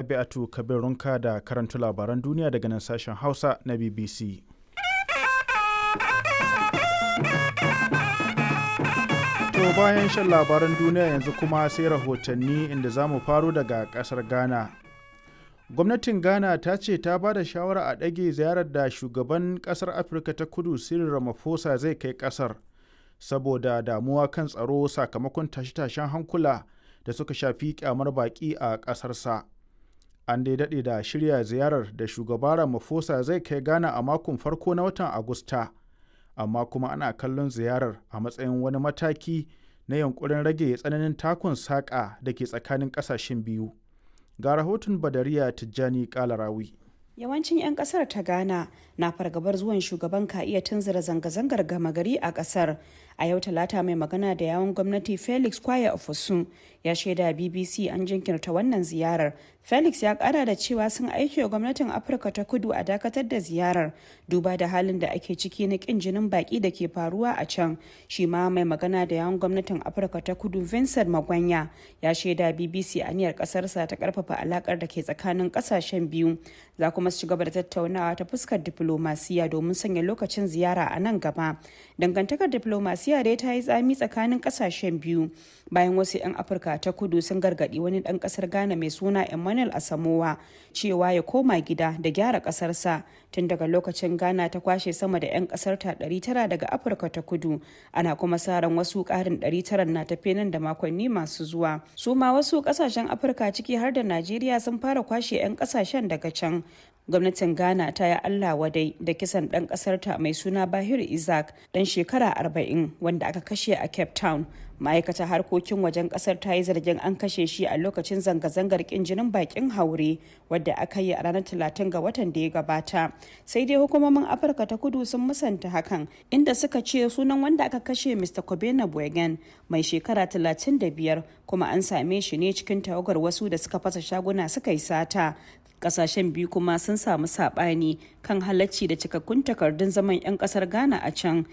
Rabi'atu Kabirunka da karanta labaran duniya daga nan sashen Hausa na BBC. To bayan shan labaran duniya yanzu kuma sai rahotanni inda za mu faro daga ƙasar Ghana. Gwamnatin Ghana ta ce ta ba da shawara a ɗage ziyarar da shugaban ƙasar Afirka ta Kudu Cyril Ramaphosa zai kai ƙasar saboda damuwa kan tsaro sakamakon tashe-tashen hankula da suka shafi kyamar baƙi a ƙasarsa. An dai daɗe da shirya ziyarar da shugaba Ramaphosa zai kai Ghana a makon farko na watan Agusta, amma kuma ana kallon ziyarar a matsayin wani mataki na yunƙurin rage tsananin takun saƙa da ke tsakanin ƙasashen biyu. Ga rahoton Badariya Tijjani Kalarawi. Yawancin 'yan kasar ta Ghana na fargabar zuwan shugaban ka iya tunzura zanga-zangar gama gari a kasar. A yau Talata mai magana da yawun gwamnati Felix Kwaya Ofosun ya shaida BBC an jinkirta wannan ziyarar. Felix ya kara da cewa sun aiki wa gwamnatin Afirka ta Kudu a dakatar da ziyarar duba da halin da ake ciki na kin jinin baki da ke faruwa a can. Shi ma mai magana da yawun gwamnatin Afirka ta Kudu Vincent Magwanya ya shaida BBC aniyar kasarsa ta karfafa alakar da ke tsakanin kasashen biyu. Za kuma su ci gaba da tattaunawa ta fuskar diplomasiya domin sanya lokacin ziyara a nan gaba. Dangantakar diplomasiya dai ta yi tsami tsakanin kasashen biyu bayan wasu 'yan Afirka ta Kudu sun gargadi wani dan kasar Ghana mai suna Emmanuel Asamoah cewa ya koma gida da gyara kasarsa. Tun daga lokacin Ghana ta kwashe sama da 'yan kasar ta 900 daga Afirka ta Kudu, ana kuma sa ran wasu karin 900 na tafe nan da makonni masu zuwa. Su ma wasu kasashen Afirka ciki har da Najeriya sun fara kwashe 'yan kasashen daga can. Gwamnatin Ghana ta yi Allah wadai da kisan ɗan ƙasarta mai suna Bahir Isaac ɗan shekara 40 wanda aka kashe a Cape Town. Ma'aikatar harkokin wajen ƙasar ta yi zargin an kashe shi a lokacin zanga-zangar ƙin jinin bakin haure wadda aka yi a ranar 30 ga watan da ya gabata. Sai dai hukumomin Afirka ta Kudu sun musanta hakan inda suka ce sunan wanda aka kashe Mr. Kobena Boygan mai shekara 35 kuma an same shi ne cikin tawagar wasu da suka fasa shaguna suka yi sata. Kasashen biyu kuma sun samu sabani kan halacci da cikakkun takardun zaman 'yan kasar Ghana a can